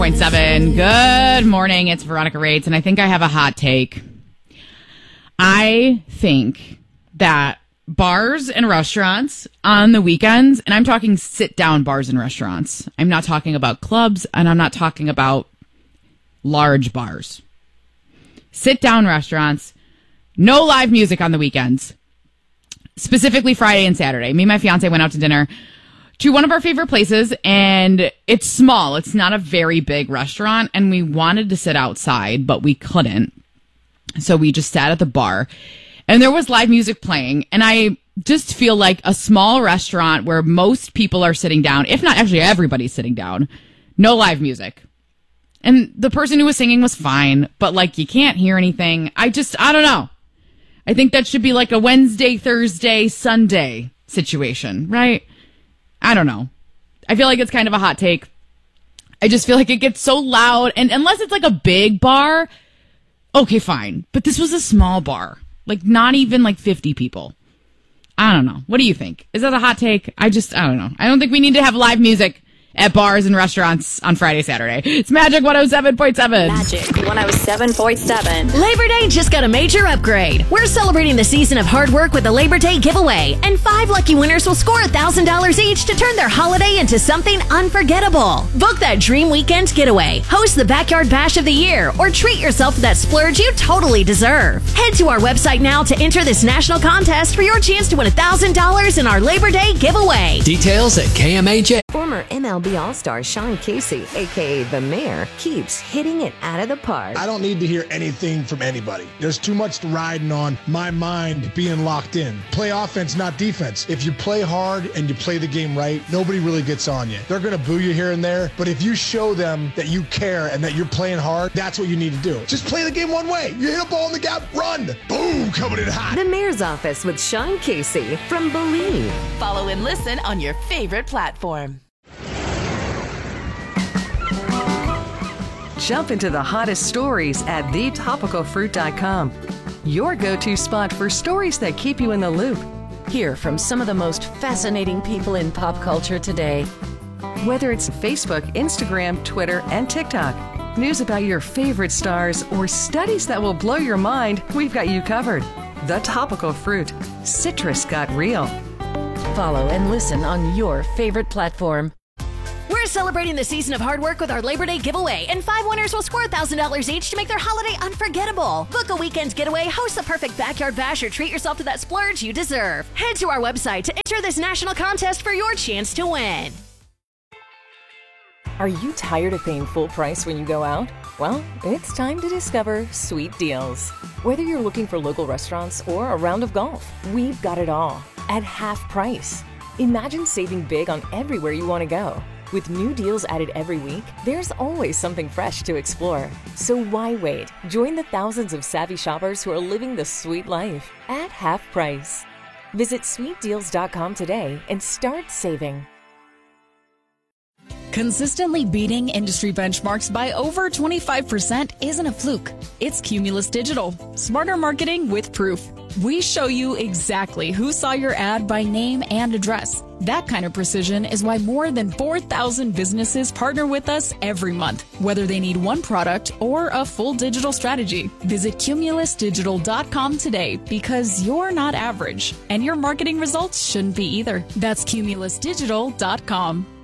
7. Good morning. It's Veronica Rates, and I think I have a hot take. I think that bars and restaurants on the weekends, and I'm talking sit-down bars and restaurants. I'm not talking about clubs, and I'm not talking about large bars. Sit-down restaurants, no live music on the weekends, specifically Friday and Saturday. Me and my fiance went out to dinner to one of our favorite places, and it's small. It's not a very big restaurant, and we wanted to sit outside, but we couldn't. So we just sat at the bar, and there was live music playing, and I just feel like a small restaurant where most people are sitting down, if not actually everybody's sitting down, no live music. And the person who was singing was fine, but like you can't hear anything. I don't know. I think that should be like a Wednesday, Thursday, Sunday situation, right? I don't know. I feel like it's kind of a hot take. I just feel like it gets so loud. And unless it's like a big bar, okay, fine. But this was a small bar. Like not even like 50 people. I don't know. What do you think? Is that a hot take? I don't know. I don't think we need to have live music at bars and restaurants on Friday, Saturday. It's Magic 107.7. Magic 107.7. Labor Day just got a major upgrade. We're celebrating the season of hard work with the Labor Day giveaway, and 5 lucky winners will score $1,000 each to turn their holiday into something unforgettable. Book that dream weekend getaway, host the Backyard Bash of the Year, or treat yourself to that splurge you totally deserve. Head to our website now to enter this national contest for your chance to win $1,000 in our Labor Day giveaway. Details at KMAJ. Former MLB All-Star Sean Casey, a.k.a. The Mayor, keeps hitting it out of the park. I don't need to hear anything from anybody. There's too much riding on my mind being locked in. Play offense, not defense. If you play hard and you play the game right, nobody really gets on you. They're going to boo you here and there, but if you show them that you care and that you're playing hard, that's what you need to do. Just play the game one way. You hit a ball in the gap, run. Boom, coming in hot. The Mayor's Office with Sean Casey from Believe. Follow and listen on your favorite platform. Jump into the hottest stories at thetopicalfruit.com. Your go-to spot for stories that keep you in the loop. Hear from some of the most fascinating people in pop culture today. Whether it's Facebook, Instagram, Twitter, and TikTok, news about your favorite stars, or studies that will blow your mind, we've got you covered. The Topical Fruit. Citrus got real. Follow and listen on your favorite platform. We're celebrating the season of hard work with our Labor Day giveaway, and 5 winners will score $1,000 each to make their holiday unforgettable. Book a weekend getaway, host the perfect backyard bash, or treat yourself to that splurge you deserve. Head to our website to enter this national contest for your chance to win. Are you tired of paying full price when you go out? Well, it's time to discover Sweet Deals. Whether you're looking for local restaurants or a round of golf, we've got it all at half price. Imagine saving big on everywhere you want to go. With new deals added every week, there's always something fresh to explore. So why wait? Join the thousands of savvy shoppers who are living the sweet life at half price. Visit sweetdeals.com today and start saving. Consistently beating industry benchmarks by over 25% isn't a fluke. It's Cumulus Digital. Smarter marketing with proof. We show you exactly who saw your ad by name and address. That kind of precision is why more than 4,000 businesses partner with us every month, whether they need one product or a full digital strategy. Visit cumulusdigital.com today, because you're not average, and your marketing results shouldn't be either. That's cumulusdigital.com.